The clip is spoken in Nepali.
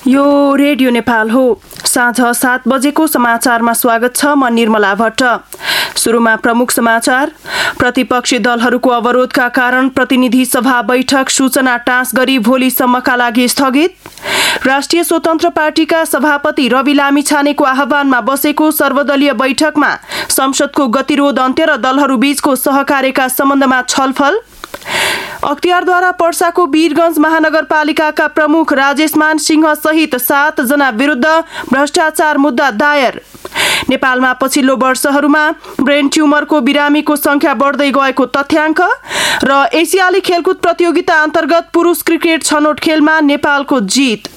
यो रेडियो नेपाल हो। साँझ 7 बजेको समाचारमा स्वागत छ। म निर्मला भट्ट। सुरुमा प्रमुख समाचार। प्रतिपक्षी दलहरूको अवरोधका कारण प्रतिनिधि सभा बैठक सूचना टाँस गरी भोलिसम्मका लागि स्थगित। राष्ट्रिय स्वतन्त्र पार्टीका सभापति रवि लामिछानेको आह्वानमा बसेको सर्वदलीय बैठकमा संसदको गतिरोध अन्त्य र दलहरू बीचको सहकार्यका सम्बन्धमा छलफल। अख्तियारद्वारा पर्साको वीरगञ्ज महानगरपालिकाका प्रमुख राजेशमान सिंह सहित 7 जना विरुद्ध भ्रष्टाचार मुद्दा दायर। नेपालमा पछिल्लो वर्षहरूमा ब्रेन ट्युमरको बिरामीको संख्या बढ्दै गएको तथ्याङ्क र एसियाली खेलकुद प्रतियोगिता अन्तर्गत पुरुष क्रिकेट छनौट खेलमा नेपालको जित।